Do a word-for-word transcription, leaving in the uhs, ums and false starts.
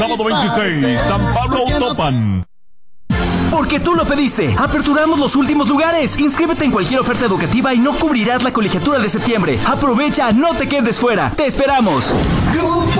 Sábado veintiséis, San Pablo Autopan. Porque tú lo pediste. Aperturamos los últimos lugares. Inscríbete en cualquier oferta educativa y no cubrirás la colegiatura de septiembre. Aprovecha, no te quedes fuera. Te esperamos. Grupo